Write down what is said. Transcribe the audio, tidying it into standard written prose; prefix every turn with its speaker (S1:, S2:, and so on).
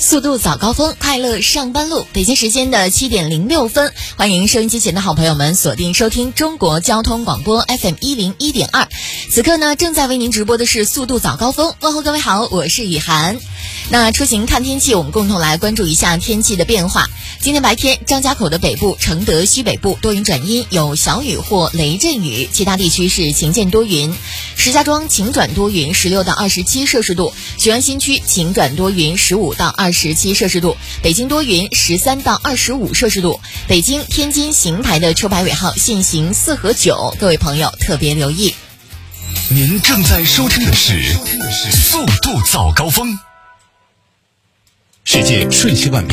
S1: 速度早高峰，快乐上班路。北京时间的7点06分，欢迎收音机前的好朋友们锁定收听中国交通广播 FM101.2。此刻呢，正在为您直播的是速度早高峰。问候各位好，我是雨涵。那出行看天气，我们共同来关注一下天气的变化。今天白天，张家口的北部、承德西北部多云转阴，有小雨或雷阵雨，其他地区是晴间多云。石家庄晴转多云，16到27摄氏度；雄安新区晴转多云，15到27摄氏度；北京多云，13到25摄氏度。北京、天津、邢台的车牌尾号限行4和9，各位朋友特别留意。
S2: 您正在收听的是速度早高峰。世界瞬息万变。